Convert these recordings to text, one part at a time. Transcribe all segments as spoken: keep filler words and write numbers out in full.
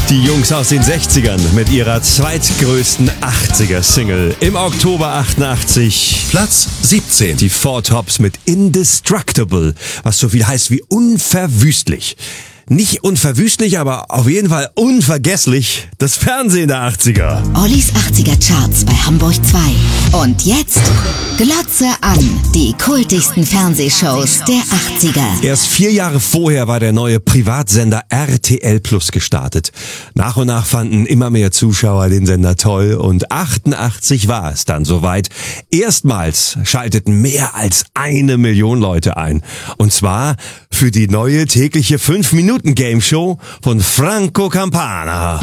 Die Jungs aus den sechzigern mit ihrer zweitgrößten achtziger-Single im Oktober achtundachtzig. Platz siebzehn. Die Four Tops mit Indestructible, was so viel heißt wie unverwüstlich. Nicht unverwüstlich, aber auf jeden Fall unvergesslich. Das Fernsehen der achtziger. Ollis achtziger Charts bei Hamburg zwei. Und jetzt Glotze an. Die kultigsten Fernsehshows der achtziger. Erst vier Jahre vorher war der neue Privatsender R T L Plus gestartet. Nach und nach fanden immer mehr Zuschauer den Sender toll und achtundachtzig war es dann soweit. Erstmals schalteten mehr als eine Million Leute ein. Und zwar für die neue tägliche fünf Minuten Game Show von Franco Campana.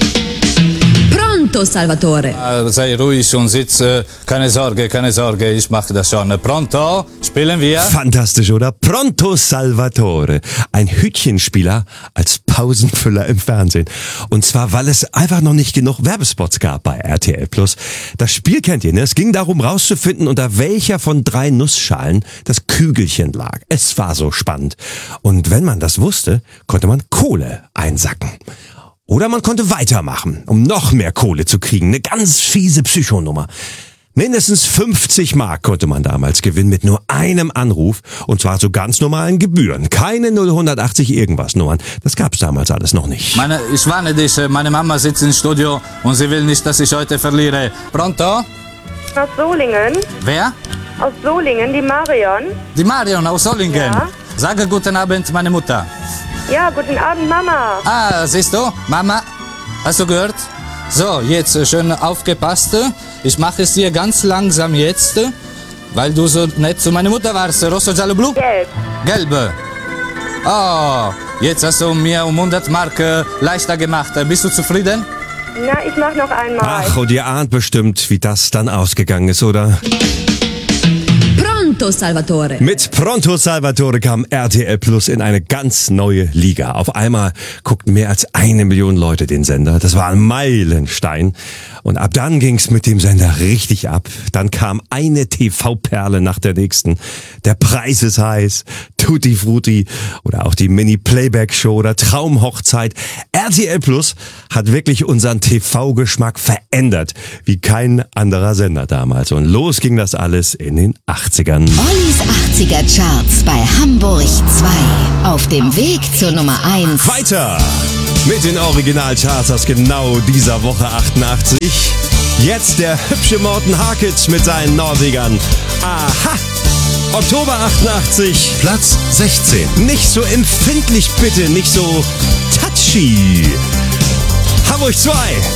Pronto, Salvatore? Uh, sei ruhig und sitz. Uh, keine Sorge, keine Sorge, ich mache das schon. Pronto? Spielen wir? Fantastisch, oder? Pronto, Salvatore. Ein Hütchenspieler als Pausenfüller im Fernsehen. Und zwar, weil es einfach noch nicht genug Werbespots gab bei R T L Plus. Das Spiel kennt ihr, ne? Es ging darum, rauszufinden, unter welcher von drei Nussschalen das Kügelchen lag. Es war so spannend. Und wenn man das wusste, konnte man Kohle einsacken. Oder man konnte weitermachen, um noch mehr Kohle zu kriegen. Eine ganz fiese Psychonummer. Mindestens fünfzig Mark konnte man damals gewinnen mit nur einem Anruf. Und zwar zu ganz normalen Gebühren. Keine null achtzig irgendwas Nummern. Das gab's damals alles noch nicht. Meine, ich warne dich, meine Mama sitzt im Studio und sie will nicht, dass ich heute verliere. Pronto? Aus Solingen. Wer? Aus Solingen, die Marion. Die Marion aus Solingen. Ja. Sage guten Abend, meine Mutter. Ja, guten Abend, Mama. Ah, siehst du, Mama, hast du gehört? So, jetzt schön aufgepasst. Ich mache es dir ganz langsam jetzt, weil du so nett zu meiner Mutter warst. Rosso, Giallo, Blu? Gelb. Gelbe. Oh, jetzt hast du mir um hundert Mark leichter gemacht. Bist du zufrieden? Na, ich mach noch einmal. Ach, und ihr ahnt bestimmt, wie das dann ausgegangen ist, oder? Pronto, Salvatore? Mit Pronto Salvatore kam R T L Plus in eine ganz neue Liga. Auf einmal guckten mehr als eine Million Leute den Sender. Das war ein Meilenstein. Und ab dann ging's mit dem Sender richtig ab. Dann kam eine T V-Perle nach der nächsten. Der Preis ist heiß, Tutti Frutti oder auch die Mini-Playback-Show oder Traumhochzeit. R T L Plus hat wirklich unseren T V-Geschmack verändert, wie kein anderer Sender damals. Und los ging das alles in den achtzigern. Ollis achtziger Charts bei Hamburg zwei. Auf dem Weg zur Nummer eins. Weiter mit den Originalcharts aus genau dieser Woche achtundachtzig. Jetzt der hübsche Morten Harkett mit seinen Norwegern. Aha! Oktober achtundachtzig. Platz sechzehn. Nicht so empfindlich bitte, nicht so touchy. Hamburg zwei.